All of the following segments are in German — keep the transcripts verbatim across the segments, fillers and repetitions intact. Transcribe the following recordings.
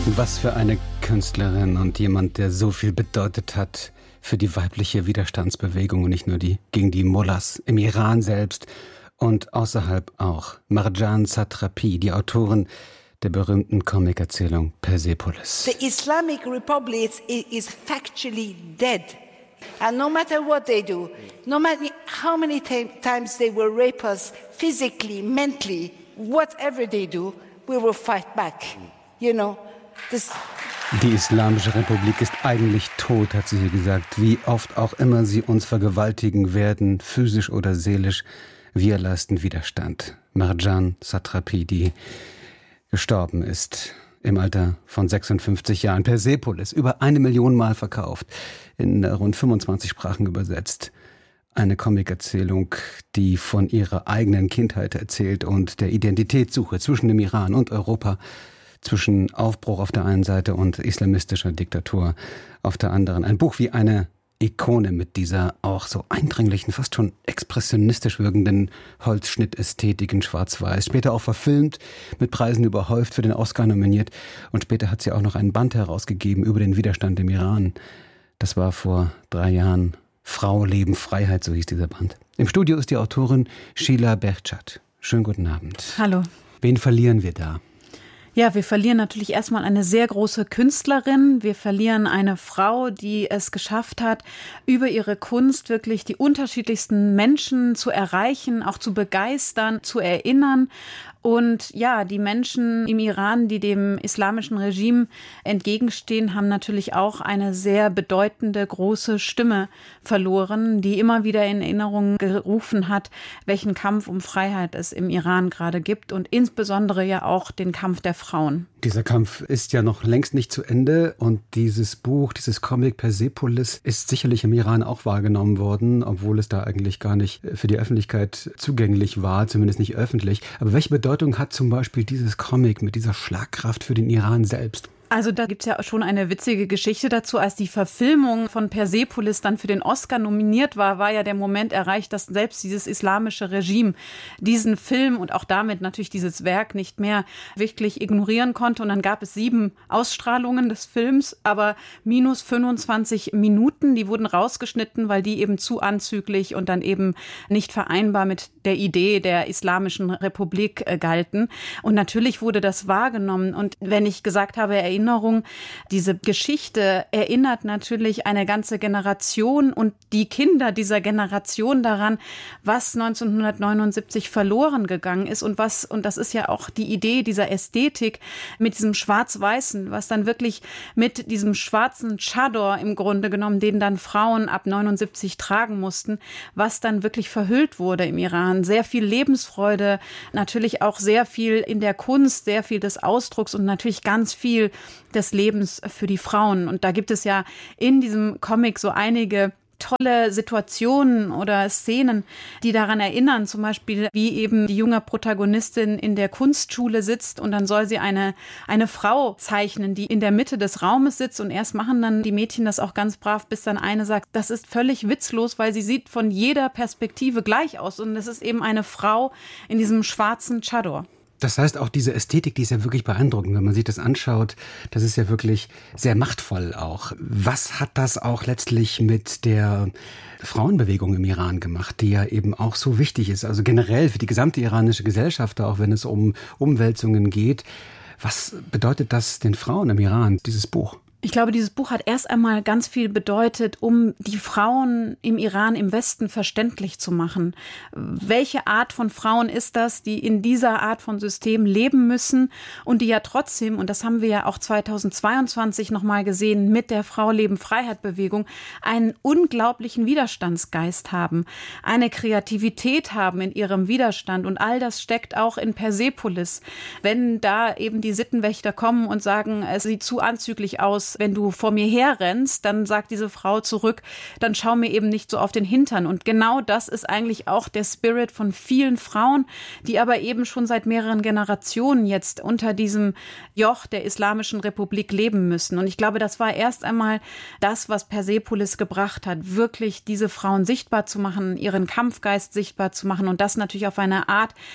Was für eine Künstlerin und jemand, der so viel bedeutet hat für die weibliche Widerstandsbewegung und nicht nur die gegen die Mullahs im Iran selbst und außerhalb auch. Marjan Satrapi, die Autorin der berühmten Comic-Erzählung Persepolis. The Islamic Republic is, is factually dead. And no matter what they do, no matter how many t- times they will rape us physically, mentally, whatever they do, we will fight back. You know, this... Die Islamische Republik ist eigentlich tot, hat sie hier gesagt. Wie oft auch immer sie uns vergewaltigen werden, physisch oder seelisch, wir leisten Widerstand. Marjan Satrapi, die gestorben ist im Alter von sechsundfünfzig Jahren. Persepolis, über eine Million Mal verkauft, in rund fünfundzwanzig Sprachen übersetzt. Eine Comic-Erzählung, die von ihrer eigenen Kindheit erzählt und der Identitätssuche zwischen dem Iran und Europa, zwischen Aufbruch auf der einen Seite und islamistischer Diktatur auf der anderen. Ein Buch wie eine Ikone mit dieser auch so eindringlichen, fast schon expressionistisch wirkenden Holzschnittästhetik in Schwarz-Weiß. Später auch verfilmt, mit Preisen überhäuft, für den Oscar nominiert. Und später hat sie auch noch einen Band herausgegeben über den Widerstand im Iran. Das war vor drei Jahren. Frau, Leben, Freiheit, so hieß dieser Band. Im Studio ist die Autorin Sheila Behçet. Schönen guten Abend. Hallo. Wen verlieren wir da? Ja, wir verlieren natürlich erstmal eine sehr große Künstlerin. Wir verlieren eine Frau, die es geschafft hat, über ihre Kunst wirklich die unterschiedlichsten Menschen zu erreichen, auch zu begeistern, zu erinnern. Und ja, die Menschen im Iran, die dem islamischen Regime entgegenstehen, haben natürlich auch eine sehr bedeutende, große Stimme verloren, die immer wieder in Erinnerung gerufen hat, welchen Kampf um Freiheit es im Iran gerade gibt und insbesondere ja auch den Kampf der Frauen. Dieser Kampf ist ja noch längst nicht zu Ende und dieses Buch, dieses Comic Persepolis ist sicherlich im Iran auch wahrgenommen worden, obwohl es da eigentlich gar nicht für die Öffentlichkeit zugänglich war, zumindest nicht öffentlich. Aber welche Bedeutung hat zum Beispiel dieses Comic mit dieser Schlagkraft für den Iran selbst? Also da gibt's ja schon eine witzige Geschichte dazu. Als die Verfilmung von Persepolis dann für den Oscar nominiert war, war ja der Moment erreicht, dass selbst dieses islamische Regime diesen Film und auch damit natürlich dieses Werk nicht mehr wirklich ignorieren konnte. Und dann gab es sieben Ausstrahlungen des Films, aber minus fünfundzwanzig Minuten. Die wurden rausgeschnitten, weil die eben zu anzüglich und dann eben nicht vereinbar mit der Idee der Islamischen Republik äh, galten. Und natürlich wurde das wahrgenommen. Und wenn ich gesagt habe, er Erinnerung. Diese Geschichte erinnert natürlich eine ganze Generation und die Kinder dieser Generation daran, was neunzehnhundertneunundsiebzig verloren gegangen ist und was, und das ist ja auch die Idee dieser Ästhetik mit diesem Schwarz-Weißen, was dann wirklich mit diesem schwarzen Chador im Grunde genommen, den dann Frauen ab neunundsiebzig tragen mussten, was dann wirklich verhüllt wurde im Iran. Sehr viel Lebensfreude, natürlich auch sehr viel in der Kunst, sehr viel des Ausdrucks und natürlich ganz viel des Lebens für die Frauen. Und da gibt es ja in diesem Comic so einige tolle Situationen oder Szenen, die daran erinnern, zum Beispiel, wie eben die junge Protagonistin in der Kunstschule sitzt und dann soll sie eine, eine Frau zeichnen, die in der Mitte des Raumes sitzt und erst machen dann die Mädchen das auch ganz brav, bis dann eine sagt, das ist völlig witzlos, weil sie sieht von jeder Perspektive gleich aus und es ist eben eine Frau in diesem schwarzen Chador. Das heißt, auch diese Ästhetik, die ist ja wirklich beeindruckend, wenn man sich das anschaut. Das ist ja wirklich sehr machtvoll auch. Was hat das auch letztlich mit der Frauenbewegung im Iran gemacht, die ja eben auch so wichtig ist, also generell für die gesamte iranische Gesellschaft, auch wenn es um Umwälzungen geht. Was bedeutet das den Frauen im Iran, dieses Buch? Ich glaube, dieses Buch hat erst einmal ganz viel bedeutet, um die Frauen im Iran, im Westen verständlich zu machen. Welche Art von Frauen ist das, die in dieser Art von System leben müssen und die ja trotzdem, und das haben wir ja auch zweitausendzweiundzwanzig nochmal gesehen, mit der Frau-Leben-Freiheit-Bewegung, einen unglaublichen Widerstandsgeist haben, eine Kreativität haben in ihrem Widerstand und all das steckt auch in Persepolis. Wenn da eben die Sittenwächter kommen und sagen, es sieht zu anzüglich aus, wenn du vor mir herrennst, dann sagt diese Frau zurück, dann schau mir eben nicht so auf den Hintern. Und genau das ist eigentlich auch der Spirit von vielen Frauen, die aber eben schon seit mehreren Generationen jetzt unter diesem Joch der Islamischen Republik leben müssen. Und ich glaube, das war erst einmal das, was Persepolis gebracht hat, wirklich diese Frauen sichtbar zu machen, ihren Kampfgeist sichtbar zu machen und das natürlich auf eine Art,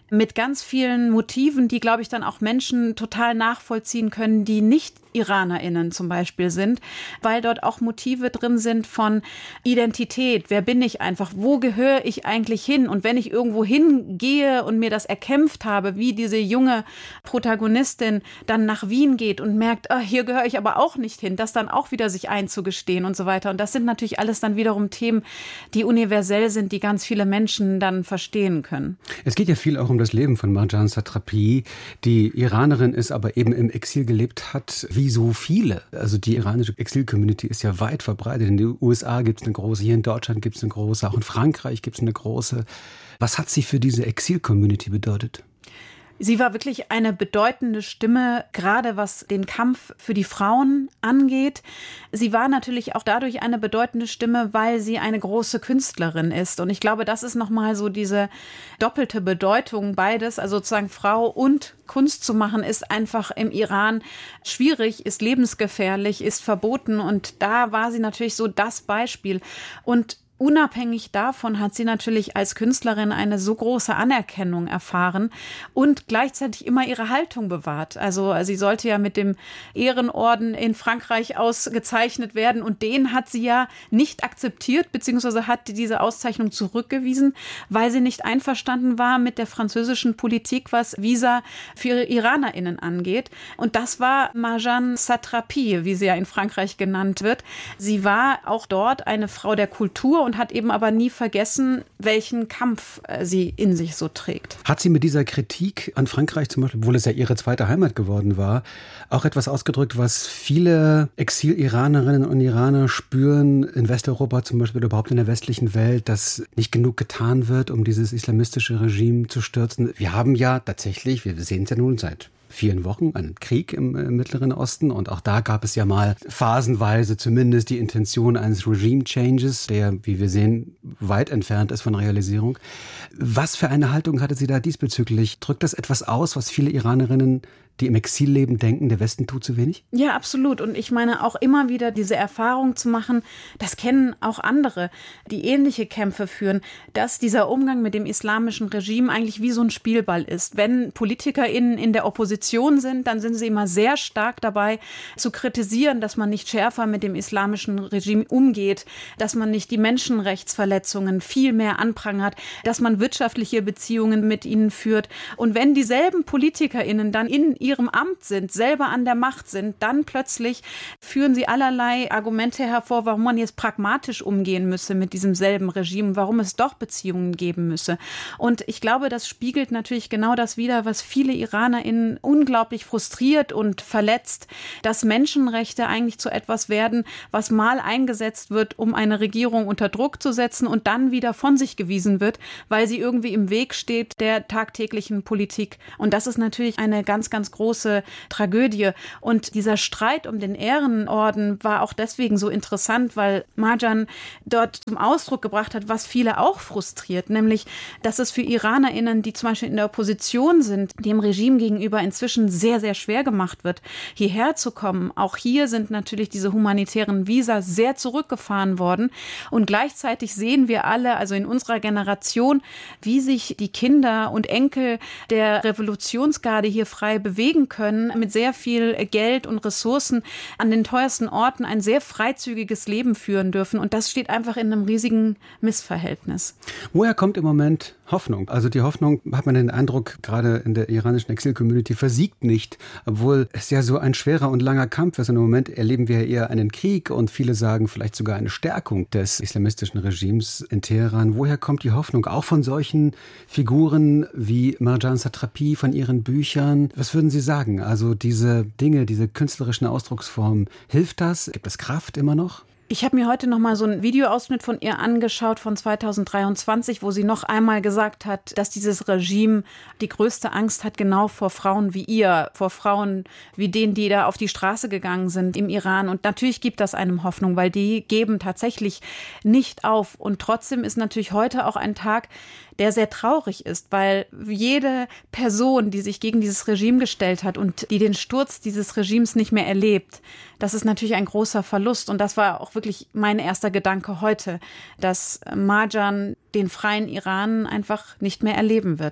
mit ganz vielen Motiven, die, glaube ich, dann auch Menschen total nachvollziehen können, die nicht IranerInnen zum Beispiel sind, weil dort auch Motive drin sind von Identität. Wer bin ich einfach? Wo gehöre ich eigentlich hin? Und wenn ich irgendwo hingehe und mir das erkämpft habe, wie diese junge Protagonistin dann nach Wien geht und merkt, ah, hier gehöre ich aber auch nicht hin, das dann auch wieder sich einzugestehen und so weiter. Und das sind natürlich alles dann wiederum Themen, die universell sind, die ganz viele Menschen dann verstehen können. Es geht ja viel auch um das Leben von Marjan Satrapi, die Iranerin ist, aber eben im Exil gelebt hat, wie so viele. Also die iranische Exil-Community ist ja weit verbreitet. In den U S A gibt es eine große, hier in Deutschland gibt es eine große, auch in Frankreich gibt es eine große. Was hat sie für diese Exil-Community bedeutet? Sie war wirklich eine bedeutende Stimme, gerade was den Kampf für die Frauen angeht. Sie war natürlich auch dadurch eine bedeutende Stimme, weil sie eine große Künstlerin ist. Und ich glaube, das ist nochmal so diese doppelte Bedeutung, beides, also sozusagen Frau und Kunst zu machen, ist einfach im Iran schwierig, ist lebensgefährlich, ist verboten. Und da war sie natürlich so das Beispiel. Und unabhängig davon hat sie natürlich als Künstlerin eine so große Anerkennung erfahren und gleichzeitig immer ihre Haltung bewahrt. Also sie sollte ja mit dem Ehrenorden in Frankreich ausgezeichnet werden und den hat sie ja nicht akzeptiert, beziehungsweise hat diese Auszeichnung zurückgewiesen, weil sie nicht einverstanden war mit der französischen Politik, was Visa für IranerInnen angeht. Und das war Marjan Satrapi, wie sie ja in Frankreich genannt wird. Sie war auch dort eine Frau der Kultur und hat eben aber nie vergessen, welchen Kampf sie in sich so trägt. Hat sie mit dieser Kritik an Frankreich zum Beispiel, obwohl es ja ihre zweite Heimat geworden war, auch etwas ausgedrückt, was viele Exil-Iranerinnen und Iraner spüren, in Westeuropa zum Beispiel oder überhaupt in der westlichen Welt, dass nicht genug getan wird, um dieses islamistische Regime zu stürzen? Wir haben ja tatsächlich, wir sehen es ja nun seit vielen Wochen, einen Krieg im, im Mittleren Osten. Und auch da gab es ja mal phasenweise zumindest die Intention eines Regime-Changes, der, wie wir sehen, weit entfernt ist von Realisierung. Was für eine Haltung hatte sie da diesbezüglich? Drückt das etwas aus, was viele Iranerinnen, die im Exil leben, denken, der Westen tut zu wenig? Ja, absolut. Und ich meine auch immer wieder diese Erfahrung zu machen, das kennen auch andere, die ähnliche Kämpfe führen, dass dieser Umgang mit dem islamischen Regime eigentlich wie so ein Spielball ist. Wenn PolitikerInnen in der Opposition sind, dann sind sie immer sehr stark dabei zu kritisieren, dass man nicht schärfer mit dem islamischen Regime umgeht, dass man nicht die Menschenrechtsverletzungen viel mehr anprangert, dass man wirtschaftliche Beziehungen mit ihnen führt. Und wenn dieselben PolitikerInnen dann in ihrem Amt sind, selber an der Macht sind, dann plötzlich führen sie allerlei Argumente hervor, warum man jetzt pragmatisch umgehen müsse mit diesem selben Regime, warum es doch Beziehungen geben müsse. Und ich glaube, das spiegelt natürlich genau das wider, was viele IranerInnen unglaublich frustriert und verletzt, dass Menschenrechte eigentlich zu etwas werden, was mal eingesetzt wird, um eine Regierung unter Druck zu setzen und dann wieder von sich gewiesen wird, weil sie irgendwie im Weg steht der tagtäglichen Politik. Und das ist natürlich eine ganz, ganz große Tragödie. Und dieser Streit um den Ehrenorden war auch deswegen so interessant, weil Marjan dort zum Ausdruck gebracht hat, was viele auch frustriert, nämlich, dass es für IranerInnen, die zum Beispiel in der Opposition sind, dem Regime gegenüber inzwischen sehr, sehr schwer gemacht wird, hierher zu kommen. Auch hier sind natürlich diese humanitären Visa sehr zurückgefahren worden. Und gleichzeitig sehen wir alle, also in unserer Generation, wie sich die Kinder und Enkel der Revolutionsgarde hier frei bewegen können, mit sehr viel Geld und Ressourcen an den teuersten Orten ein sehr freizügiges Leben führen dürfen. Und das steht einfach in einem riesigen Missverhältnis. Woher kommt im Moment Hoffnung? Also die Hoffnung, hat man den Eindruck, gerade in der iranischen Exil-Community versiegt nicht, obwohl es ja so ein schwerer und langer Kampf ist. Und im Moment erleben wir eher einen Krieg und viele sagen vielleicht sogar eine Stärkung des islamistischen Regimes in Teheran. Woher kommt die Hoffnung? Auch von solchen Figuren wie Marjan Satrapi, von ihren Büchern. Was würden Sie sagen? Also diese Dinge, diese künstlerischen Ausdrucksformen, hilft das? Gibt es Kraft immer noch? Ich habe mir heute noch mal so einen Videoausschnitt von ihr angeschaut von zweitausenddreiundzwanzig, wo sie noch einmal gesagt hat, dass dieses Regime die größte Angst hat, genau vor Frauen wie ihr, vor Frauen wie denen, die da auf die Straße gegangen sind im Iran. Und natürlich gibt das einem Hoffnung, weil die geben tatsächlich nicht auf. Und trotzdem ist natürlich heute auch ein Tag, der sehr traurig ist, weil jede Person, die sich gegen dieses Regime gestellt hat und die den Sturz dieses Regimes nicht mehr erlebt, das ist natürlich ein großer Verlust. Und das war auch wirklich mein erster Gedanke heute, dass Marjan den freien Iran einfach nicht mehr erleben wird.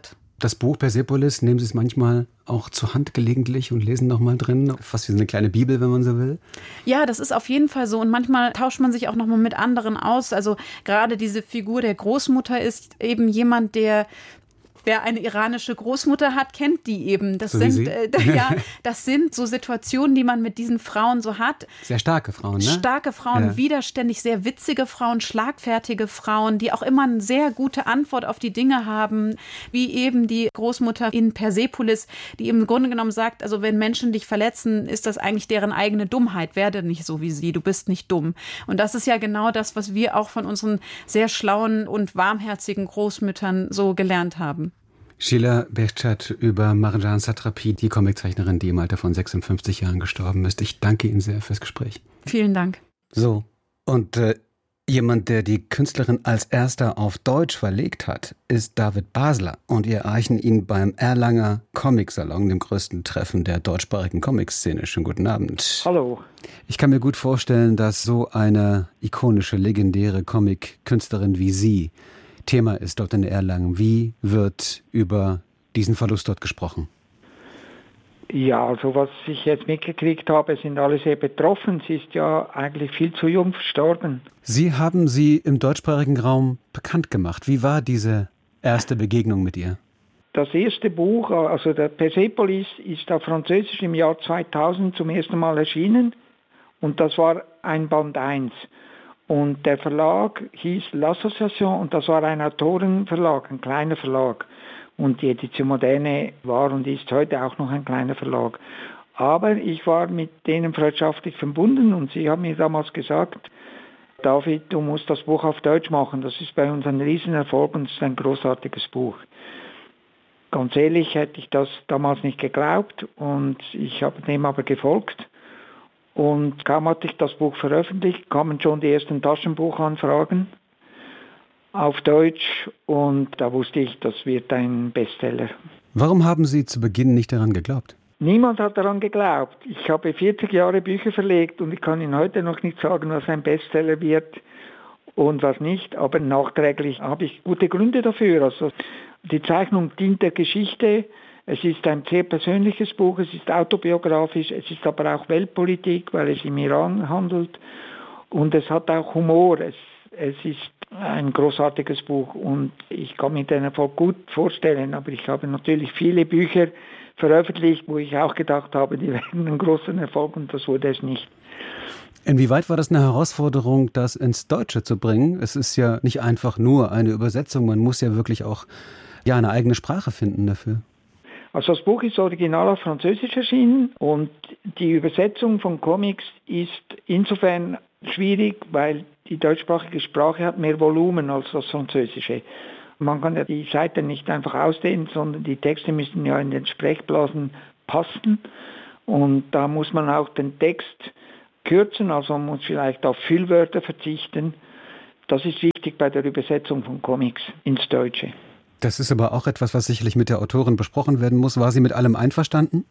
Das Buch Persepolis, nehmen Sie es manchmal auch zur Hand gelegentlich und lesen noch mal drin? Fast wie so eine kleine Bibel, wenn man so will. Ja, das ist auf jeden Fall so. Und manchmal tauscht man sich auch noch mal mit anderen aus. Also gerade diese Figur der Großmutter ist eben jemand, der... Wer eine iranische Großmutter hat, kennt die eben. Das so sind äh, ja, das sind so Situationen, die man mit diesen Frauen so hat. Sehr starke Frauen, ne? Starke Frauen, ja. widerständig, sehr witzige Frauen, schlagfertige Frauen, die auch immer eine sehr gute Antwort auf die Dinge haben, wie eben die Großmutter in Persepolis, die im Grunde genommen sagt, also wenn Menschen dich verletzen, ist das eigentlich deren eigene Dummheit. Werde nicht so wie sie, du bist nicht dumm. Und das ist ja genau das, was wir auch von unseren sehr schlauen und warmherzigen Großmüttern so gelernt haben. Sheila Behçet über Marjan Satrapi, die Comiczeichnerin, die im Alter von sechsundfünfzig Jahren gestorben ist. Ich danke Ihnen sehr fürs Gespräch. Vielen Dank. So, und äh, jemand, der die Künstlerin als erster auf Deutsch verlegt hat, ist David Basler. Und wir erreichen ihn beim Erlanger Comic-Salon, dem größten Treffen der deutschsprachigen Comic-Szene. Schönen guten Abend. Hallo. Ich kann mir gut vorstellen, dass so eine ikonische, legendäre Comic-Künstlerin wie Sie Thema ist dort in Erlangen. Wie wird über diesen Verlust dort gesprochen? Ja, also was ich jetzt mitgekriegt habe, sind alle sehr betroffen. Sie ist ja eigentlich viel zu jung verstorben. Sie haben sie im deutschsprachigen Raum bekannt gemacht. Wie war diese erste Begegnung mit ihr? Das erste Buch, also der Persepolis, ist auf Französisch im Jahr zweitausend zum ersten Mal erschienen. Und das war ein Band eins. Und der Verlag hieß L'Association und das war ein Autorenverlag, ein kleiner Verlag. Und die Edition Moderne war und ist heute auch noch ein kleiner Verlag. Aber ich war mit denen freundschaftlich verbunden und sie haben mir damals gesagt, David, du musst das Buch auf Deutsch machen. Das ist bei uns ein Riesenerfolg und es ist ein großartiges Buch. Ganz ehrlich hätte ich das damals nicht geglaubt und ich habe dem aber gefolgt. Und kaum hatte ich das Buch veröffentlicht, kamen schon die ersten Taschenbuchanfragen auf Deutsch und da wusste ich, das wird ein Bestseller. Warum haben Sie zu Beginn nicht daran geglaubt? Niemand hat daran geglaubt. Ich habe vierzig Jahre Bücher verlegt und ich kann Ihnen heute noch nicht sagen, was ein Bestseller wird und was nicht, aber nachträglich habe ich gute Gründe dafür. Also die Zeichnung dient der Geschichte. Es ist ein sehr persönliches Buch, es ist autobiografisch, es ist aber auch Weltpolitik, weil es im Iran handelt und es hat auch Humor. Es, es ist ein großartiges Buch und ich kann mir den Erfolg gut vorstellen, aber ich habe natürlich viele Bücher veröffentlicht, wo ich auch gedacht habe, die werden einen großen Erfolg und das wurde es nicht. Inwieweit war das eine Herausforderung, das ins Deutsche zu bringen? Es ist ja nicht einfach nur eine Übersetzung, man muss ja wirklich auch ja, eine eigene Sprache finden dafür. Also das Buch ist original auf Französisch erschienen und die Übersetzung von Comics ist insofern schwierig, weil die deutschsprachige Sprache hat mehr Volumen als das Französische. Man kann ja die Seiten nicht einfach ausdehnen, sondern die Texte müssen ja in den Sprechblasen passen und da muss man auch den Text kürzen, also man muss vielleicht auf Füllwörter verzichten. Das ist wichtig bei der Übersetzung von Comics ins Deutsche. Das ist aber auch etwas, was sicherlich mit der Autorin besprochen werden muss. War sie mit allem einverstanden?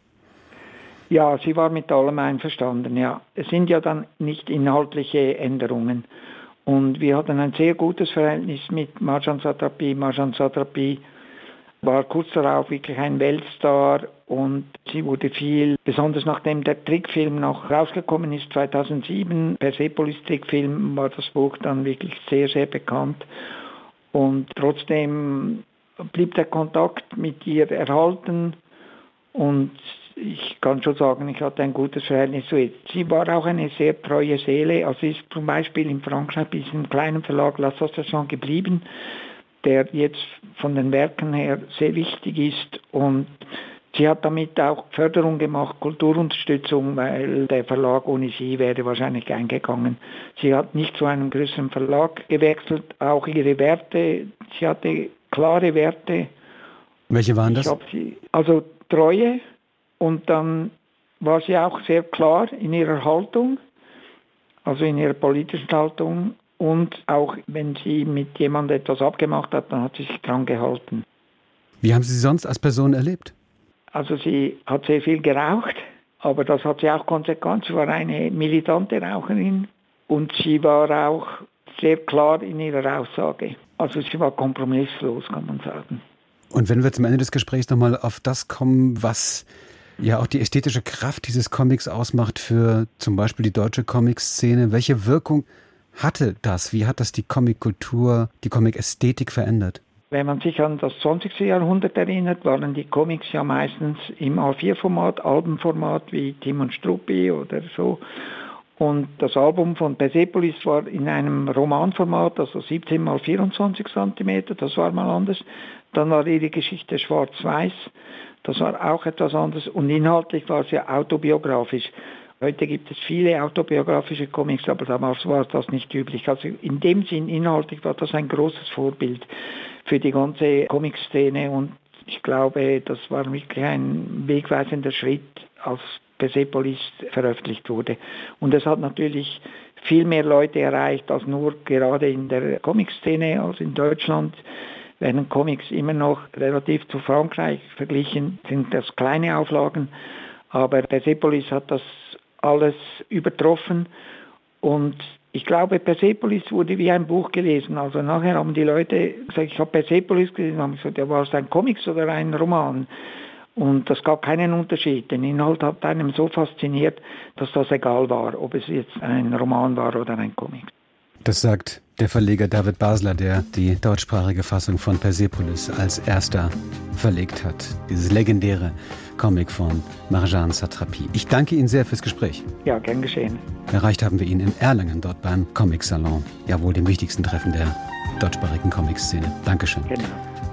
Ja, sie war mit allem einverstanden, ja. Es sind ja dann nicht inhaltliche Änderungen. Und wir hatten ein sehr gutes Verhältnis mit Marjan Satrapi. Marjan Satrapi war kurz darauf wirklich ein Weltstar und sie wurde viel, besonders nachdem der Trickfilm noch rausgekommen ist, zweitausendsieben, Persepolis-Trickfilm, war das Buch dann wirklich sehr, sehr bekannt. Und trotzdem blieb der Kontakt mit ihr erhalten und ich kann schon sagen, ich hatte ein gutes Verhältnis zu ihr. Sie war auch eine sehr treue Seele, also ist zum Beispiel in Frankreich bei diesem kleinen Verlag L'Association geblieben, der jetzt von den Werken her sehr wichtig ist und sie hat damit auch Förderung gemacht, Kulturunterstützung, weil der Verlag ohne sie wäre wahrscheinlich eingegangen. Sie hat nicht zu einem größeren Verlag gewechselt, auch ihre Werte, sie hatte klare Werte. Welche waren das? Ich hab sie, also Treue und dann war sie auch sehr klar in ihrer Haltung, also in ihrer politischen Haltung und auch wenn sie mit jemandem etwas abgemacht hat, dann hat sie sich dran gehalten. Wie haben Sie sie sonst als Person erlebt? Also sie hat sehr viel geraucht, aber das hat sie auch konsequent. Sie war eine militante Raucherin und sie war auch sehr klar in ihrer Aussage. Also sie war kompromisslos, kann man sagen. Und wenn wir zum Ende des Gesprächs nochmal auf das kommen, was ja auch die ästhetische Kraft dieses Comics ausmacht für zum Beispiel die deutsche Comic-Szene, welche Wirkung hatte das? Wie hat das die Comic-Kultur, die Comic-Ästhetik verändert? Wenn man sich an das zwanzigste Jahrhundert erinnert, waren die Comics ja meistens im A vier Format, Albenformat wie Tim und Struppi oder so. Und das Album von Persepolis war in einem Romanformat, also siebzehn mal vierundzwanzig Zentimeter, das war mal anders. Dann war ihre Geschichte schwarz-weiß, das war auch etwas anderes. Und inhaltlich war es ja autobiografisch. Heute gibt es viele autobiografische Comics, aber damals war das nicht üblich. Also in dem Sinn, inhaltlich war das ein großes Vorbild für die ganze Comic-Szene. Und ich glaube, das war wirklich ein wegweisender Schritt, als Persepolis veröffentlicht wurde. Und es hat natürlich viel mehr Leute erreicht als nur gerade in der Comic-Szene, als in Deutschland. Während Comics immer noch relativ zu Frankreich verglichen sind, das kleine Auflagen. Aber Persepolis hat das alles übertroffen. Und ich glaube, Persepolis wurde wie ein Buch gelesen. Also nachher haben die Leute gesagt, ich habe Persepolis gelesen, haben gesagt, ja, war es ein Comics oder ein Roman? Und das gab keinen Unterschied. Den Inhalt hat einem so fasziniert, dass das egal war, ob es jetzt ein Roman war oder ein Comic. Das sagt der Verleger David Basler, der die deutschsprachige Fassung von Persepolis als erster verlegt hat. Dieses legendäre Comic von Marjane Satrapi. Ich danke Ihnen sehr fürs Gespräch. Ja, gern geschehen. Erreicht haben wir ihn in Erlangen, dort beim Comic Salon. Ja, wohl dem wichtigsten Treffen der deutschsprachigen Comic-Szene. Dankeschön. Genau.